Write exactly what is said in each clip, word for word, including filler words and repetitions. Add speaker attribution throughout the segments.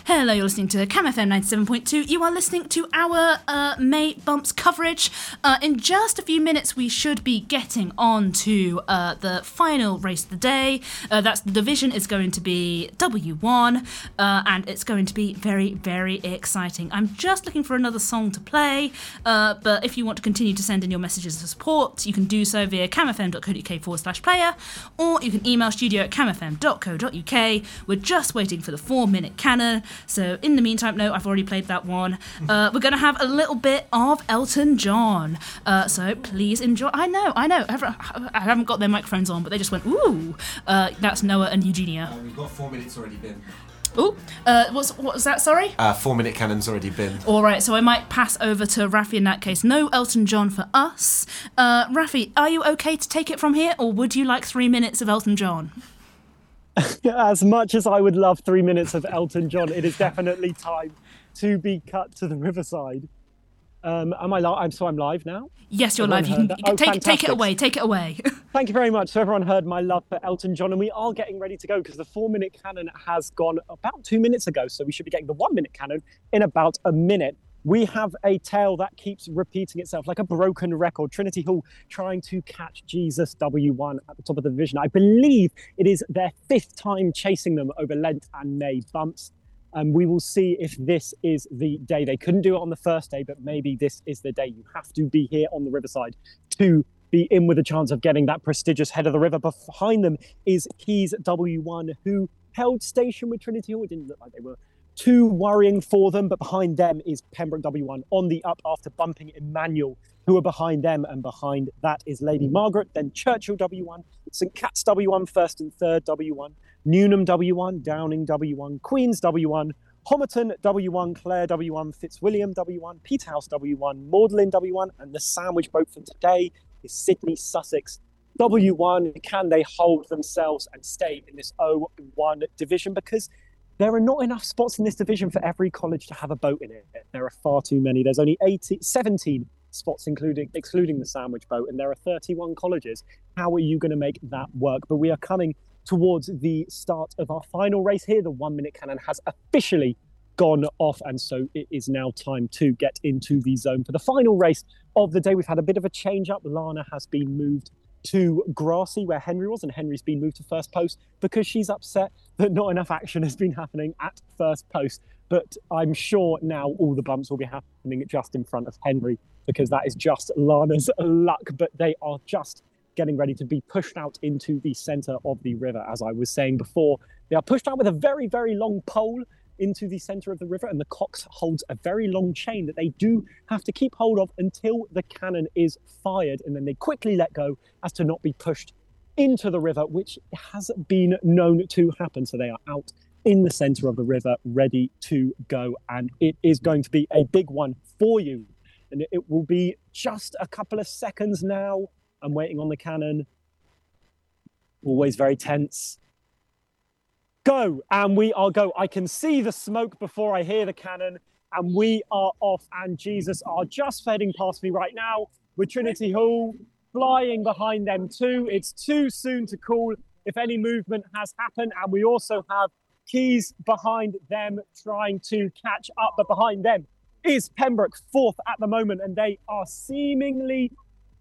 Speaker 1: Hello, you're listening to Cam F M ninety-seven point two. You are listening to our uh, May Bumps coverage. Uh, in just a few minutes, we should be getting on to uh, the final race of the day. Uh, that's the division is going to be W one, uh, and it's going to be very, very exciting. I'm just looking for another song to play, uh, but if you want to continue to send in your messages of support, you can do so via camfm.co.uk forward slash player, or you can email studio at camfm.co.uk. We're just waiting for the four-minute canon. So in the meantime, no, I've already played that one. Uh, we're going to have a little bit of Elton John. Uh, so please enjoy. I know, I know. I haven't got their microphones on, but they just went, ooh. Uh, that's Noah and Eugenia.
Speaker 2: Uh, we've got four minutes already been.
Speaker 1: Ooh, uh, what's, what was that, sorry?
Speaker 2: Uh, four minute cannon's already been.
Speaker 1: All right, so I might pass over to Rafi in that case. No Elton John for us. Uh, Rafi, are you okay to take it from here, or would you like three minutes of Elton John?
Speaker 3: As much as I would love three minutes of Elton John, it is definitely time to be cut to the Riverside. Um, am I? Li- I'm so I'm live now.
Speaker 1: Yes, you're
Speaker 3: Everyone
Speaker 1: live. You can, you can
Speaker 3: oh,
Speaker 1: take take it away. Take it away.
Speaker 3: Thank you very much. So everyone heard my love for Elton John, and we are getting ready to go because the four-minute canon has gone about two minutes ago. So we should be getting the one-minute canon in about a minute. We have a tale that keeps repeating itself like a broken record. Trinity Hall trying to catch Jesus W one at the top of the division. I believe it is their fifth time chasing them over Lent and May bumps. And um, we will see if this is the day. They couldn't do it on the first day, but maybe this is the day. You have to be here on the Riverside to be in with a chance of getting that prestigious head of the river. Behind them is Keys W one, who held station with Trinity Hall. It didn't look like they were too worrying for them, but behind them is Pembroke W one on the up after bumping Emmanuel, who are behind them, and behind that is Lady Margaret, then Churchill W one, St Cat's W one, first and third W one, Newnham W one, Downing W one, Queens W one, Homerton W one, Clare W one, Fitzwilliam W one, Peterhouse W one, Magdalen W one, and the sandwich boat for today is Sydney Sussex W one. Can they hold themselves and stay in this O one division? Because there are not enough spots in this division for every college to have a boat in it. There are far too many. There's only eighteen, seventeen spots, including excluding the sandwich boat, and there are thirty-one colleges. How are you going to make that work? But we are coming towards the start of our final race here. The one-minute cannon has officially gone off, and so it is now time to get into the zone for the final race of the day. We've had a bit of a change-up. Lana has been moved to Grassy, where Henry was, and Henry's been moved to first post because she's upset that not enough action has been happening at first post. But I'm sure now all the bumps will be happening just in front of Henry, because that is just Lana's luck. But they are just getting ready to be pushed out into the centre of the river. As I was saying before, they are pushed out with a very, very long pole into the centre of the river, and the cox holds a very long chain that they do have to keep hold of until the cannon is fired, and then they quickly let go as to not be pushed into the river, which has been known to happen. So they are out in the centre of the river, ready to go, and it is going to be a big one for you. And it will be just a couple of seconds now. I'm waiting on the cannon. Always very tense. Go, and we are go. I can see the smoke before I hear the cannon, and we are off. And Jesus are just fading past me right now with Trinity Hall flying behind them too. It's too soon to call if any movement has happened, and we also have Keys behind them trying to catch up, but behind them is Pembroke fourth at the moment, and they are seemingly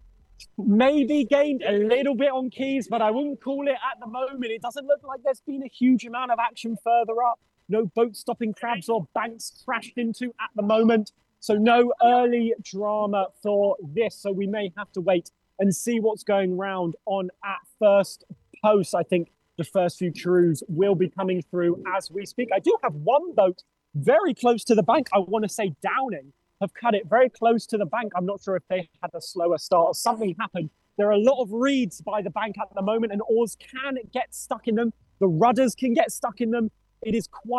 Speaker 3: maybe gained a little bit on Keys, but I wouldn't call it at the moment. It doesn't look like there's been a huge amount of action further up. No boat stopping crabs or banks crashed into at the moment. So no early drama for this. So we may have to wait and see what's going round on at first post. I think the first few crews will be coming through as we speak. I do have one boat very close to the bank. I want to say Downing have cut it very close to the bank. I'm not sure if they had a slower start or something happened. There are a lot of reeds by the bank at the moment, and oars can get stuck in them. The rudders can get stuck in them. It is quite